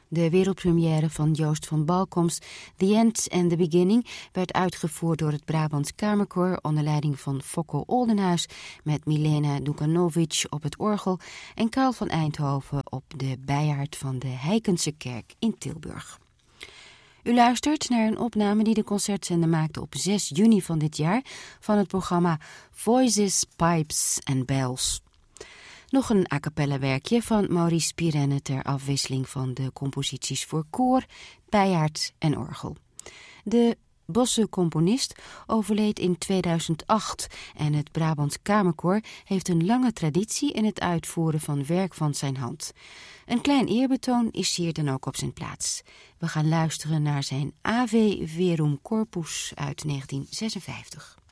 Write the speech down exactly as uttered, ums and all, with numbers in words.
De wereldpremière van Joost van Balkoms, The End and the Beginning, werd uitgevoerd door het Brabants Kamerkoor onder leiding van Fokko Oldenhuis met Milena Dukanovic op het orgel en Karel van Eindhoven op de bijaard van de Heikense Kerk in Tilburg. U luistert naar een opname die de concertzender maakte op zes juni van dit jaar van het programma Voices, Pipes and Bells. Nog een a cappella werkje van Maurice Pirenne ter afwisseling van de composities voor koor, bijaard en orgel. De Bosse componist overleed in tweeduizend acht en het Brabants Kamerkoor heeft een lange traditie in het uitvoeren van werk van zijn hand. Een klein eerbetoon is hier dan ook op zijn plaats. We gaan luisteren naar zijn Ave Verum Corpus uit negentien zesenvijftig.